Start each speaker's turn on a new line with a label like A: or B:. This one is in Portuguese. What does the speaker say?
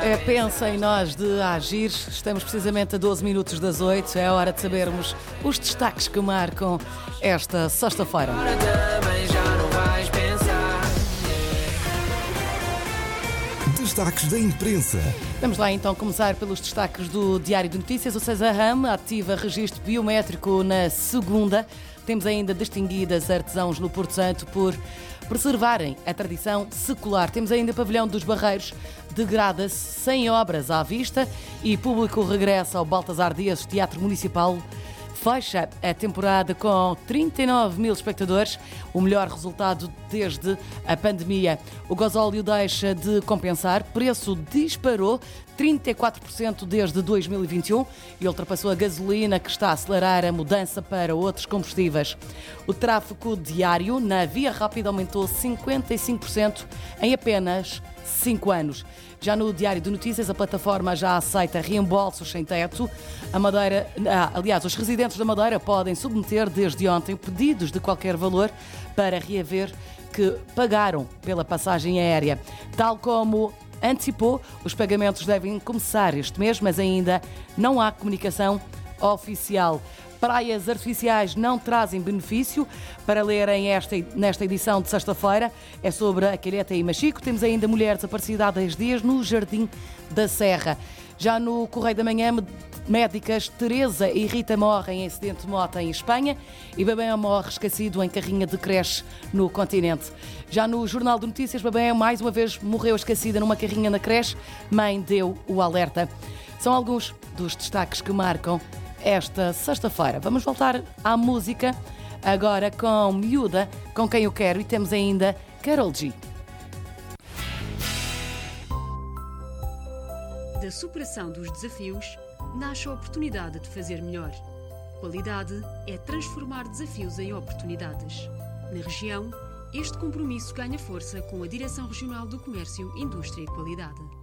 A: Pensa em nós de Agir. Estamos precisamente a 12 minutos das 8. É hora de sabermos os destaques que marcam esta sexta-feira.
B: Destaques da imprensa.
A: Vamos lá então começar pelos destaques do Diário de Notícias. O Cesarram ativa registro biométrico na segunda. Temos ainda distinguidas artesãos no Porto Santo por preservarem a tradição secular. Temos ainda Pavilhão dos Barreiros, degrada-se sem obras à vista e público regressa ao Baltasar Dias Teatro Municipal. Fecha a temporada com 39 mil espectadores, o melhor resultado desde a pandemia. O gasóleo deixa de compensar, preço disparou 34% desde 2021 e ultrapassou a gasolina, que está a acelerar a mudança para outros combustíveis. O tráfego diário na Via Rápida aumentou 55% em apenas 5 anos. Já no Diário de Notícias, a plataforma já aceita reembolsos sem teto. Os residentes da Madeira podem submeter desde ontem pedidos de qualquer valor para reaver que pagaram pela passagem aérea. Tal como antecipou, os pagamentos devem começar este mês, mas ainda não há comunicação oficial. Praias artificiais não trazem benefício. Para lerem nesta edição de sexta-feira, é sobre a Calheta e Machico. Temos ainda mulheres desaparecidas há 10 dias no Jardim da Serra. Já no Correio da Manhã, médicas Teresa e Rita morrem em acidente de moto em Espanha e Babém morre esquecido em carrinha de creche no continente. Já no Jornal de Notícias, Babém mais uma vez morreu esquecida numa carrinha na creche. Mãe deu o alerta. São alguns dos destaques que marcam esta sexta-feira. Vamos voltar à música, agora com Miúda, Com Quem Eu Quero, e temos ainda Karol G.
C: Da superação dos desafios, nasce a oportunidade de fazer melhor. Qualidade é transformar desafios em oportunidades. Na região, este compromisso ganha força com a Direção Regional do Comércio, Indústria e Qualidade.